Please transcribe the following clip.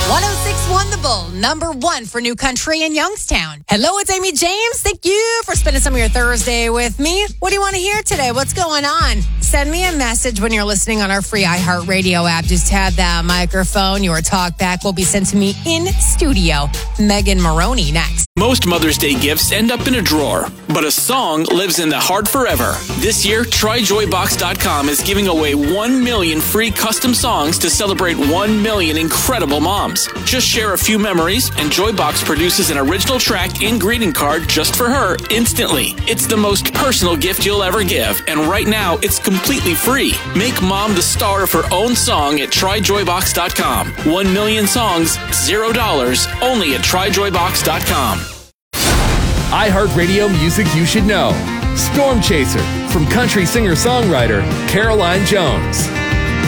106.1 The Bull, number one for new country in Youngstown. Hello, it's Amy James. Thank you for spending some of your Thursday with me. What do you want to hear today? What's going on? Send me a message when you're listening on our free iHeartRadio app. Just tap that microphone. Your talk back will be sent to me in studio. Megan Maroney next. Most Mother's Day gifts end up in a drawer, but a song lives in the heart forever. This year, TryJoyBox.com is giving away 1 million free custom songs to celebrate 1 million incredible moms. Just share a few memories, and Joybox produces an original track and greeting card just for her instantly. It's the most personal gift you'll ever give, and right now, it's completely free. Make mom the star of her own song at TryJoyBox.com. 1 million songs, $0, only at TryJoyBox.com. iHeartRadio music you should know. Storm Chaser from country singer-songwriter Caroline Jones.